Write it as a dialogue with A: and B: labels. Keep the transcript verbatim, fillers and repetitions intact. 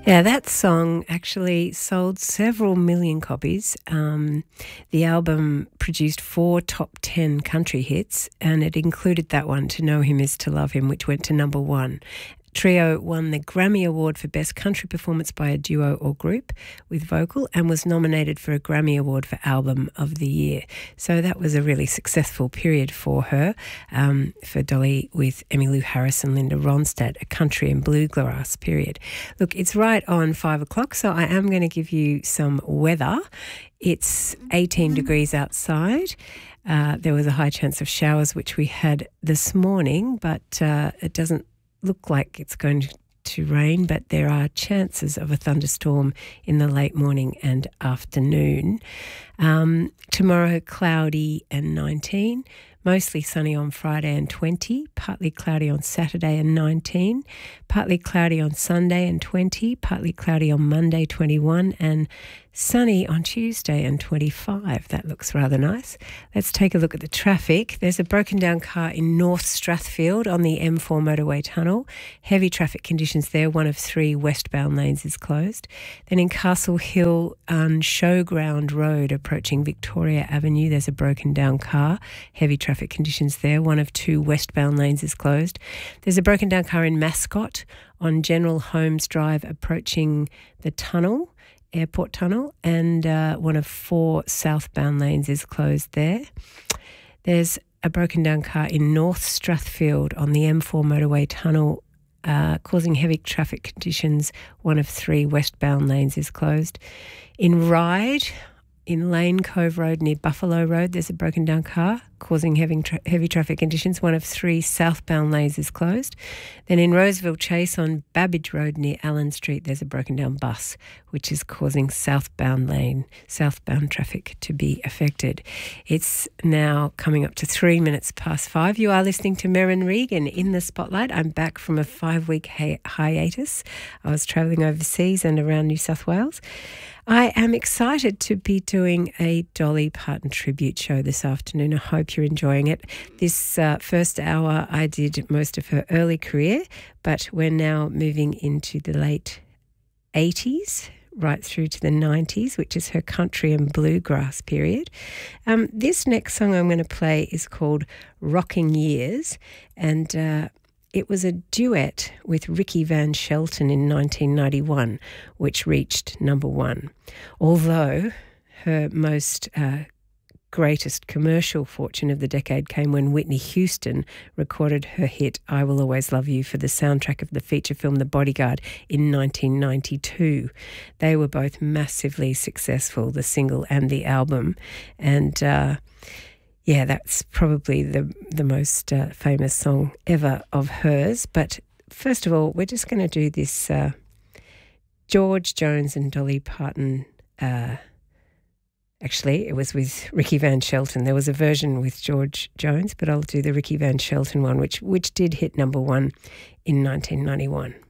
A: Yeah, that song actually sold several million copies. Um, the album produced four top ten country hits, and it included that one, To Know Him Is to Love Him, which went to number one. Trio won the Grammy Award for Best Country Performance by a Duo or Group with vocal, and was nominated for a Grammy Award for Album of the Year. So that was a really successful period for her, um, for Dolly, with Emmylou Harris and Linda Ronstadt, a country and bluegrass period. Look, it's right on five o'clock, so I am going to give you some weather. It's eighteen degrees outside. Uh, there was a high chance of showers, which we had this morning, but uh, it doesn't look like it's going to rain, but there are chances of a thunderstorm in the late morning and afternoon. Um, tomorrow, cloudy and nineteen. Mostly sunny on Friday and twenty, partly cloudy on Saturday and nineteen, partly cloudy on Sunday and twenty, partly cloudy on Monday twenty-one, and sunny on Tuesday and twenty-five. That looks rather nice. Let's take a look at the traffic. There's a broken down car in North Strathfield on the M four motorway tunnel. Heavy traffic conditions there. One of three westbound lanes is closed. Then in Castle Hill on Showground Road approaching Victoria Avenue, there's a broken down car. Heavy traffic conditions there. One of two westbound lanes is closed. There's a broken down car in Mascot on General Holmes Drive approaching the tunnel, Airport Tunnel, and uh, one of four southbound lanes is closed there. There's a broken down car in North Strathfield on the M four motorway tunnel uh, causing heavy traffic conditions. One of three westbound lanes is closed. In Ryde, in Lane Cove Road near Buffalo Road, there's a broken down car causing heavy, tra- heavy traffic conditions. One of three southbound lanes is closed. Then in Roseville Chase on Babbage Road near Allen Street, there's a broken down bus which is causing southbound lane, southbound traffic to be affected. It's now coming up to three minutes past five. You are listening to Merryn Regan in the Spotlight. I'm back from a five-week hi- hiatus. I was travelling overseas and around New South Wales. I am excited to be doing a Dolly Parton tribute show this afternoon. I hope you're enjoying it. This uh, first hour I did most of her early career, but we're now moving into the late eighties, right through to the nineties, which is her country and bluegrass period. Um, this next song I'm going to play is called Rocking Years, and uh, it was a duet with Ricky Van Shelton in nineteen ninety-one, which reached number one. Although her most uh, greatest commercial fortune of the decade came when Whitney Houston recorded her hit I Will Always Love You for the soundtrack of the feature film The Bodyguard in nineteen ninety-two. They were both massively successful, the single and the album, and uh, yeah, that's probably the the most uh, famous song ever of hers. But first of all, we're just going to do this uh, George Jones and Dolly Parton. Uh, actually, it was with Ricky Van Shelton. There was a version with George Jones, but I'll do the Ricky Van Shelton one, which which did hit number one in nineteen ninety-one.